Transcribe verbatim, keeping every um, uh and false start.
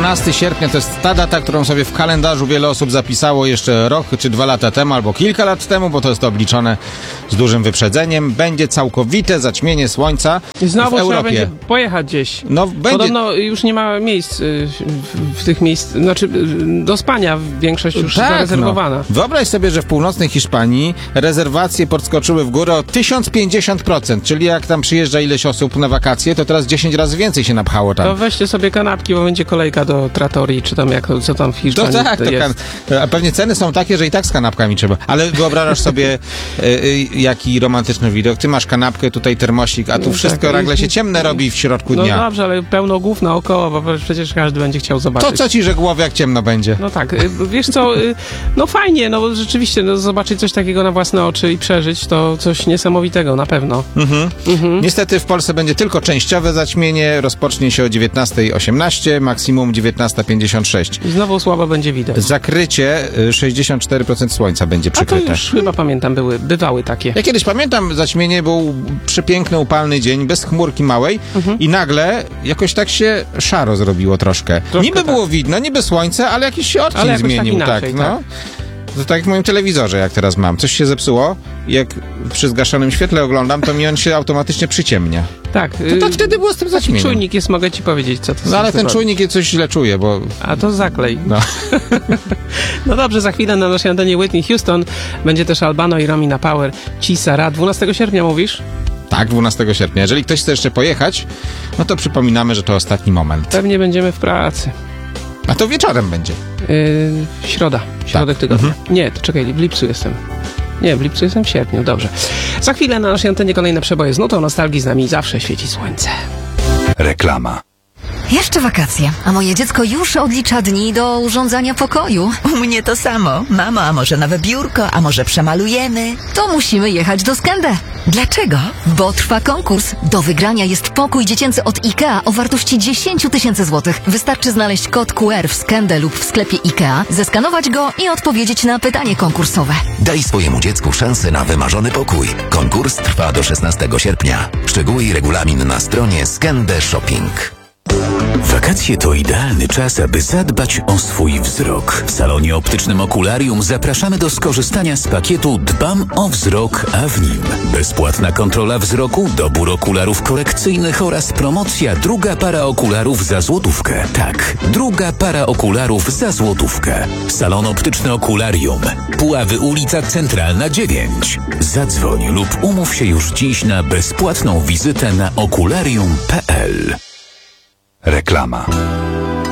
dwunastego sierpnia to jest ta data, którą sobie w kalendarzu wiele osób zapisało jeszcze rok czy dwa lata temu, albo kilka lat temu, bo to jest obliczone z dużym wyprzedzeniem. Będzie całkowite zaćmienie słońca I znowu w trzeba Europie. będzie pojechać gdzieś. No, będzie... Podobno już nie ma miejsc y, w, w tych miejsc, znaczy y, do spania większość już tak, zarezerwowana. No. Wyobraź sobie, że w północnej Hiszpanii rezerwacje podskoczyły w górę o tysiąc pięćdziesiąt procent, czyli jak tam przyjeżdża ileś osób na wakacje, to teraz dziesięć razy więcej się napchało tam. To weźcie sobie kanapki, bo będzie kolejka do Trattorii, czy tam jak, co tam w Hiszpanii to tak, to jest. Kan- a pewnie ceny są takie, że i tak z kanapkami trzeba. Ale wyobrażasz sobie y, y, jaki romantyczny widok. Ty masz kanapkę, tutaj termosik, a tu No wszystko tak, nagle i- się ciemne robi w środku No dnia. dobrze, ale pełno głów naokoło, bo przecież każdy będzie chciał zobaczyć. To co ci, że głowy jak ciemno będzie? No tak, y, wiesz co, y, no fajnie, no bo rzeczywiście, no zobaczyć coś takiego na własne oczy i przeżyć, to coś niesamowitego, na pewno. Mhm. Mhm. Niestety w Polsce będzie tylko częściowe zaćmienie, rozpocznie się o dziewiętnasta osiemnaście, maksimum dziewiętnasta pięćdziesiąt sześć. I znowu słabo będzie widać. Zakrycie y, sześćdziesiąt cztery procent słońca będzie A to przykryte. już chyba pamiętam, były, bywały takie. Ja kiedyś pamiętam zaćmienie, był przepiękny, upalny dzień, bez chmurki małej Mhm. i nagle jakoś tak się szaro zrobiło troszkę. Troszkę niby tak. było widno, niby słońce, ale jakiś się odcień Ale jakoś tak zmienił. inaczej, no. tak. To tak jak w moim telewizorze, jak teraz mam. Coś się zepsuło i jak przy zgaszonym świetle oglądam, to mi on się automatycznie przyciemnia. Tak. To, to wtedy było z tym Taki zaćmieniem. czujnik jest, mogę ci powiedzieć, co to No ale co ten to czujnik je coś źle czuje, bo... A to zaklej. No. No dobrze, za chwilę na naszej antenie Whitney Houston będzie też Albano i Romina Power. Ci Sara, dwunastego sierpnia mówisz? Tak, dwunastego sierpnia. Jeżeli ktoś chce jeszcze pojechać, no to przypominamy, że to ostatni moment. Pewnie będziemy w pracy. A to wieczorem będzie. Yy, środa, środek Tak. tygodnia. Mhm. Nie, to czekaj, w lipcu jestem. Nie, w lipcu jestem w sierpniu, dobrze. Za chwilę na naszej antenie kolejne przeboje z nutą nostalgii, z nami zawsze świeci słońce. Reklama. Jeszcze wakacje, a moje dziecko już odlicza dni do urządzania pokoju. U mnie to samo. Mamo, a może nowe biurko, a może przemalujemy? To musimy jechać do Skände. Dlaczego? Bo trwa konkurs. Do wygrania jest pokój dziecięcy od IKEA o wartości dziesięć tysięcy złotych. Wystarczy znaleźć kod Q R w Skände lub w sklepie IKEA, zeskanować go i odpowiedzieć na pytanie konkursowe. Daj swojemu dziecku szansę na wymarzony pokój. Konkurs trwa do szesnastego sierpnia. Szczegóły i regulamin na stronie Skände Shopping. Wakacje to idealny czas, aby zadbać o swój wzrok. W salonie optycznym Okularium zapraszamy do skorzystania z pakietu Dbam o wzrok, a w nim bezpłatna kontrola wzroku, dobór okularów korekcyjnych oraz promocja druga para okularów za złotówkę. Tak, druga para okularów za złotówkę. Salon optyczny Okularium. Puławy, ulica Centralna dziewięć. Zadzwoń lub umów się już dziś na bezpłatną wizytę na okularium kropka p l. Reklama.